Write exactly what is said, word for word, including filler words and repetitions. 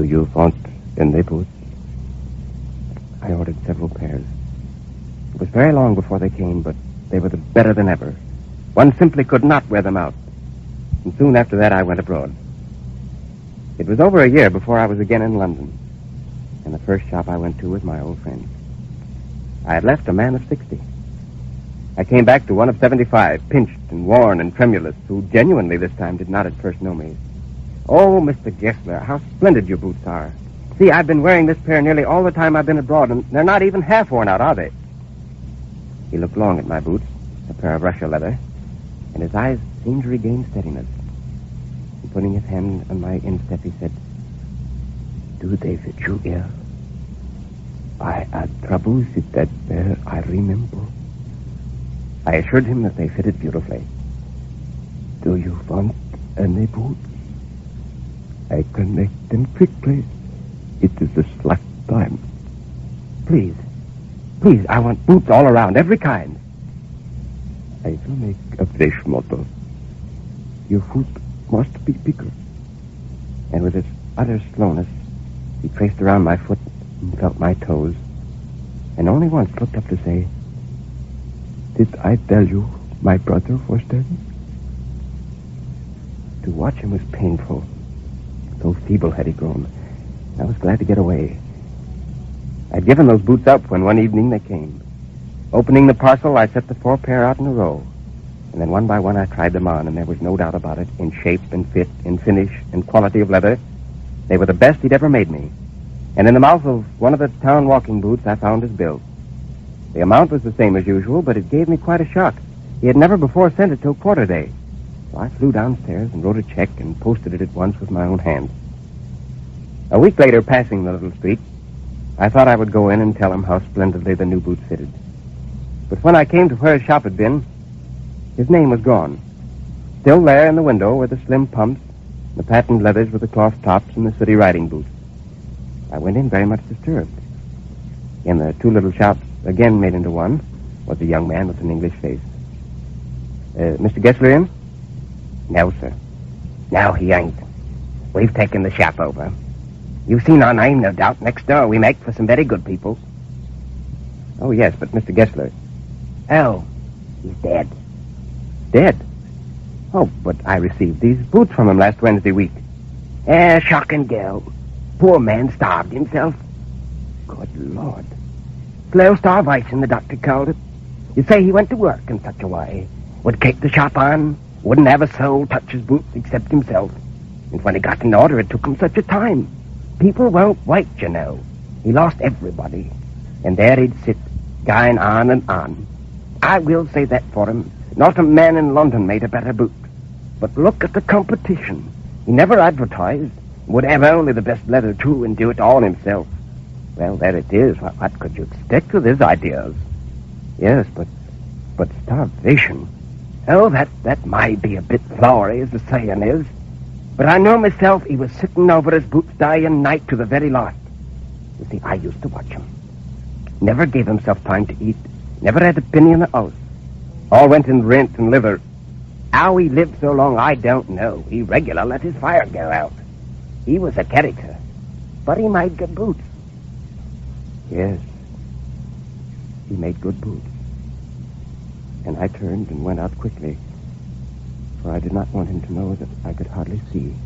you want any boots? I ordered several pairs. It was very long before they came, but they were the better than ever. One simply could not wear them out. And soon after that, I went abroad. It was over a year before I was again in London, and the first shop I went to was my old friend. I had left a man of sixty. I came back to one of seventy-five, pinched and worn and tremulous, who genuinely this time did not at first know me. Oh, Mister Gessler, how splendid your boots are. See, I've been wearing this pair nearly all the time I've been abroad, and they're not even half worn out, are they? He looked long at my boots, a pair of Russia leather, and his eyes seemed to regain steadiness. And putting his hand on my instep, he said, "Do they fit you here? I had troubles with that pair, I remember." I assured him that they fitted beautifully. "Do you want any boots? I can make them quickly. It is a slack time." Please, please, I want boots all around, every kind. "I will make a fresh model. Your foot must be bigger." And with his utter slowness, he traced around my foot and felt my toes, and only once looked up to say, "Did I tell you my brother was dead?" To watch him was painful. So feeble had he grown. I was glad to get away. I'd given those boots up when one evening they came. Opening the parcel, I set the four pair out in a row. And then one by one I tried them on, and there was no doubt about it, in shape and fit, in finish and quality of leather. They were the best he'd ever made me. And in the mouth of one of the town walking boots, I found his bill. The amount was the same as usual, but it gave me quite a shock. He had never before sent it till quarter day. So I flew downstairs and wrote a check and posted it at once with my own hand. A week later, passing the little street, I thought I would go in and tell him how splendidly the new boots fitted. But when I came to where his shop had been, his name was gone. Still there in the window were the slim pumps, the patent leathers with the cloth tops, and the sooty riding boots. I went in very much disturbed. In the two little shops, again made into one, was a young man with an English face. Uh, Mister Gessler in? No, sir. No, he ain't. We've taken the shop over. You've seen our name, no doubt. Next door we make for some very good people. Oh, yes, but Mister Gessler. Oh, he's dead. Dead? Oh, but I received these boots from him last Wednesday week. Eh, shocking girl. Poor man starved himself. Good Lord. Slow starvation, the doctor called it. You say he went to work in such a way. Would keep the shop on. Wouldn't have a soul touch his boots except himself. And when he got in order, it took him such a time. People won't wait, you know. He lost everybody. And there he'd sit, going on and on. I will say that for him. Not a man in London made a better boot. But look at the competition. He never advertised. Would have only the best leather, too, and do it all himself. Well, there it is. What, what could you expect with his ideas? Yes, but but starvation. Oh, that, that might be a bit flowery, as the saying is. But I know myself he was sitting over his boots day and night to the very last. You see, I used to watch him. Never gave himself time to eat. Never had a penny in the house. All went in rent and liver. How he lived so long, I don't know. He regular let his fire go out. He was a character. But he made good boots. Yes. He made good boots. And I turned and went out quickly, for I did not want him to know that I could hardly see.